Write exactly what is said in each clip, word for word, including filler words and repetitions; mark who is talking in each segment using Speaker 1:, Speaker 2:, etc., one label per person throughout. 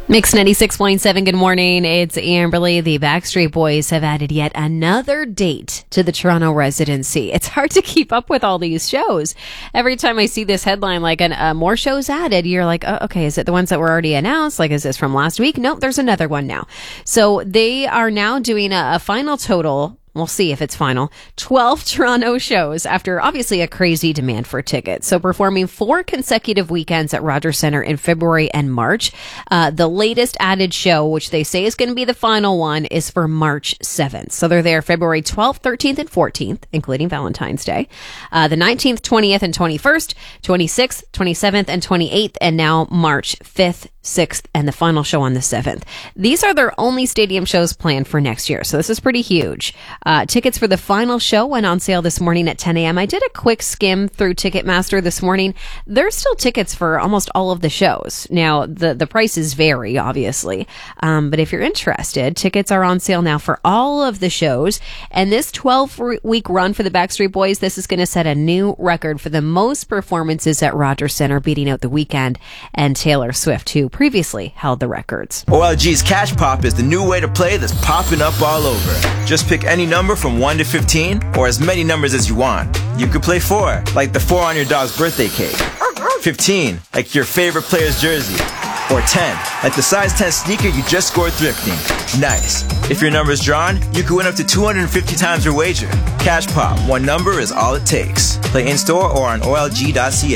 Speaker 1: Mix ninety-six point seven, good morning. It's Amberly. The Backstreet Boys have added yet another date to the Toronto residency. It's hard to keep up with all these shows. Every time I see this headline, like an, uh, more shows added, you're like, oh, okay, is it the ones that were already announced? Like, is this from last week? Nope, there's another one now. So they are now doing a, a final total. We'll see if it's final. twelve Toronto shows after obviously a crazy demand for tickets. So performing four consecutive weekends at Rogers Centre in February and March. Uh, the latest added show, which they say is going to be the final one, is for March seventh. So they're there February twelfth, thirteenth, and fourteenth, including Valentine's Day. Uh, the nineteenth, twentieth, and twenty-first, twenty-sixth, twenty-seventh, and twenty-eighth, and now March fifth, sixth, and the final show on the seventh. These are their only stadium shows planned for next year, so this is pretty huge. Uh, tickets for the final show went on sale this morning at ten a.m. I did a quick skim through Ticketmaster this morning. There's still tickets for almost all of the shows. Now, the, the prices vary, obviously, um, but if you're interested, tickets are on sale now for all of the shows, and this twelve-week run for the Backstreet Boys, this is going to set a new record for the most performances at Rogers Centre, beating out The Weeknd and Taylor Swift, who previously held the records.
Speaker 2: O L G's Cash Pop is the new way to play that's popping up all over. Just pick any number from one to fifteen, or as many numbers as you want. You could play four, like the four on your dog's birthday cake. fifteen, like your favorite player's jersey. Or ten, like the size ten sneaker you just scored thrifting. Nice. If your number's drawn, you could win up to two hundred fifty times your wager. Cash Pop, one number is all it takes. Play in-store or on O L G dot C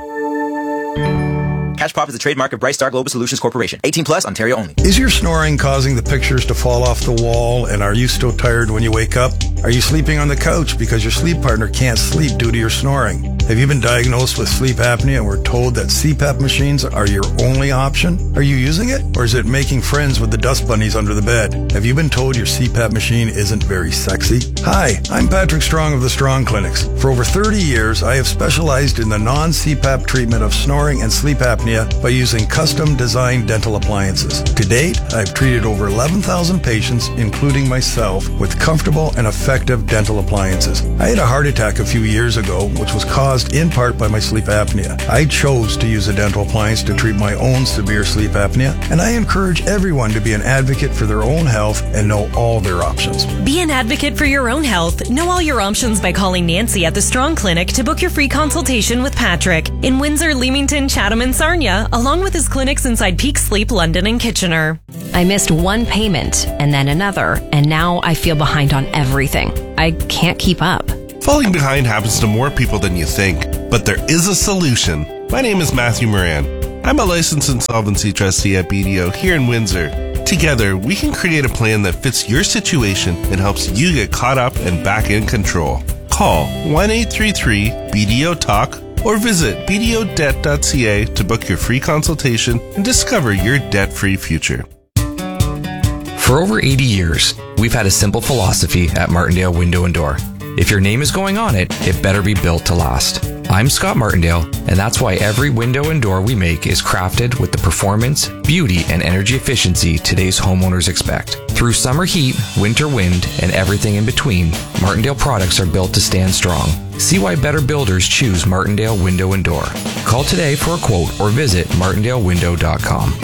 Speaker 2: A. Cash Pop is a trademark of Bright Star Global Solutions Corporation. eighteen plus, Ontario only.
Speaker 3: Is your snoring causing the pictures to fall off the wall, and are you still tired when you wake up? Are you sleeping on the couch because your sleep partner can't sleep due to your snoring? Have you been diagnosed with sleep apnea and were told that C PAP machines are your only option? Are you using it, or is it making friends with the dust bunnies under the bed? Have you been told your C PAP machine isn't very sexy? Hi, I'm Patrick Strong of the Strong Clinics. For over thirty years, I have specialized in the non-C PAP treatment of snoring and sleep apnea by using custom-designed dental appliances. To date, I've treated over eleven thousand patients, including myself, with comfortable and effective dental appliances. I had a heart attack a few years ago, which was caused in part by my sleep apnea. I chose to use a dental appliance to treat my own severe sleep apnea, and I encourage everyone to be an advocate for their own health and know all their options.
Speaker 4: Be an advocate for your own health. Know all your options by calling Nancy at the Strong Clinic to book your free consultation with Patrick in Windsor, Leamington, Chatham, and Sarnia, along with his clinics inside Peak Sleep, London, and Kitchener.
Speaker 1: I missed one payment and then another, and now I feel behind on everything. I can't keep up.
Speaker 5: Falling behind happens to more people than you think, but there is a solution. My name is Matthew Moran. I'm a licensed insolvency trustee at B D O here in Windsor. Together, we can create a plan that fits your situation and helps you get caught up and back in control. Call one eight three three B D O talk or visit b d o debt dot c a to book your free consultation and discover your debt-free future.
Speaker 6: For over eighty years, we've had a simple philosophy at Martindale Window and Door. If your name is going on it, it better be built to last. I'm Scott Martindale, and that's why every window and door we make is crafted with the performance, beauty, and energy efficiency today's homeowners expect. Through summer heat, winter wind, and everything in between, Martindale products are built to stand strong. See why better builders choose Martindale Window and Door. Call today for a quote or visit martindale window dot com.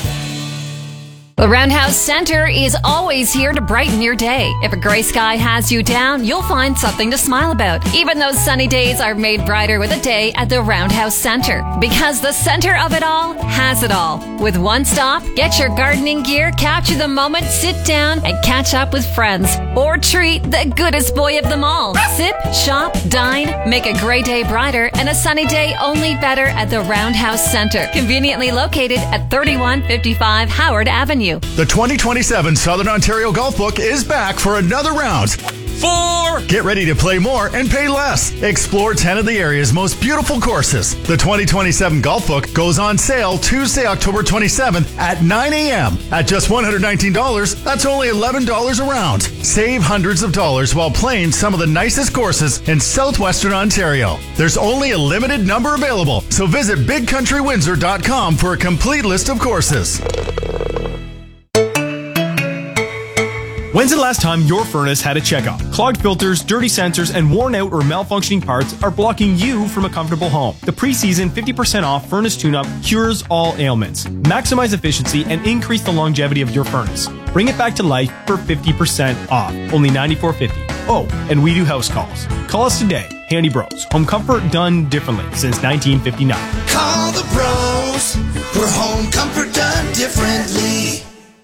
Speaker 7: The Roundhouse Centre is always here to brighten your day. If a gray sky has you down, you'll find something to smile about. Even those sunny days are made brighter with a day at the Roundhouse Centre. Because the center of it all has it all. With one stop, get your gardening gear, capture the moment, sit down, and catch up with friends. Or treat the goodest boy of them all. Sip, shop, dine, make a gray day brighter and a sunny day only better at the Roundhouse Centre. Conveniently located at thirty-one fifty-five Howard Avenue.
Speaker 8: The twenty twenty-seven Southern Ontario Golf Book is back for another round. Four! Get ready to play more and pay less. Explore ten of the area's most beautiful courses. The twenty twenty-seven Golf Book goes on sale Tuesday, October twenty-seventh at nine a.m. At just one hundred nineteen dollars, that's only eleven dollars a round. Save hundreds of dollars while playing some of the nicest courses in southwestern Ontario. There's only a limited number available, so visit big country windsor dot com for a complete list of courses.
Speaker 9: When's the last time your furnace had a checkup? Clogged filters, dirty sensors, and worn out or malfunctioning parts are blocking you from a comfortable home. The pre-season fifty percent off furnace tune-up cures all ailments. Maximize efficiency and increase the longevity of your furnace. Bring it back to life for fifty percent off. Only ninety-four fifty. Oh, and we do house calls. Call us today. Handy Bros. Home comfort done differently since nineteen fifty-nine.
Speaker 10: Call the bros. For home comfort done differently.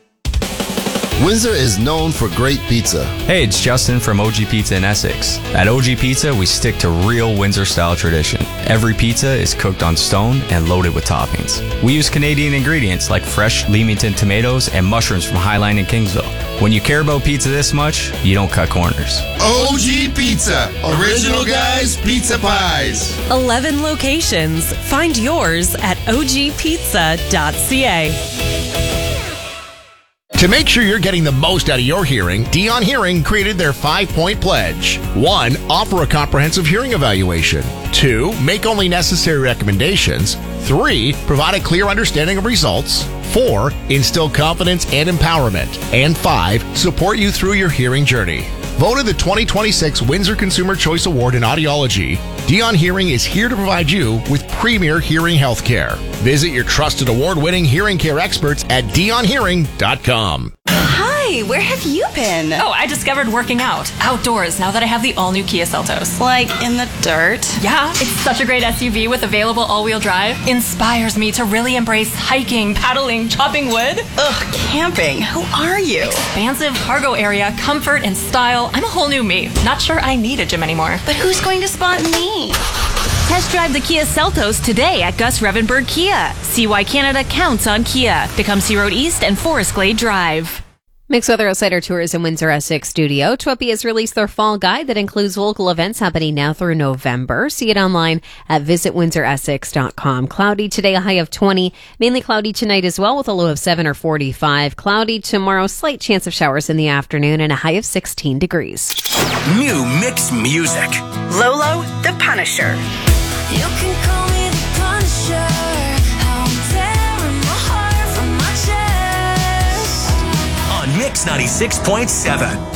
Speaker 11: Windsor is known for great pizza.
Speaker 6: Hey, it's Justin from O G Pizza in Essex. At O G Pizza, we stick to real Windsor-style tradition. Every pizza is cooked on stone and loaded with toppings. We use Canadian ingredients like fresh Leamington tomatoes and mushrooms from Highline and Kingsville. When you care about pizza this much, you don't cut corners.
Speaker 11: O G Pizza. Original guys, pizza pies.
Speaker 4: eleven locations. Find yours at o g pizza dot c a.
Speaker 12: To make sure you're getting the most out of your hearing, Dion Hearing created their five-point pledge. One, offer a comprehensive hearing evaluation. Two, make only necessary recommendations. Three, provide a clear understanding of results. Four, instill confidence and empowerment. And five, support you through your hearing journey. Voted the twenty twenty-six Windsor Consumer Choice Award in Audiology, Dion Hearing is here to provide you with premier hearing health care. Visit your trusted award-winning hearing care experts at dion hearing dot com.
Speaker 13: Hi, where have you been?
Speaker 14: Oh, I discovered working out outdoors now that I have the all-new Kia Seltos.
Speaker 13: Like in the dirt?
Speaker 14: Yeah, it's such a great S U V with available all-wheel drive. Inspires me to really embrace hiking, paddling, chopping wood.
Speaker 13: Ugh, camping. Who are you?
Speaker 14: Expansive cargo area, comfort and style. I'm a whole new me. Not sure I need a gym anymore.
Speaker 13: But who's going to spot me?
Speaker 15: Test drive the Kia Seltos today at Gus Revenberg Kia. See why Canada counts on Kia. Tecumseh Road East and Forest Glade Drive.
Speaker 1: Mixed Weather Outsider Tours in Windsor Essex studio. Twepie has released their fall guide that includes local events happening now through November. See it online at visit windsor essex dot com. Cloudy today, a high of twenty. Mainly cloudy tonight as well with a low of seven or forty-five. Cloudy tomorrow, slight chance of showers in the afternoon and a high of sixteen degrees.
Speaker 10: New mixed music.
Speaker 13: Lolo, the Punisher.
Speaker 16: You can call me the Punisher. How I'm tearing my heart from my chest.
Speaker 10: On Mix ninety-six point seven.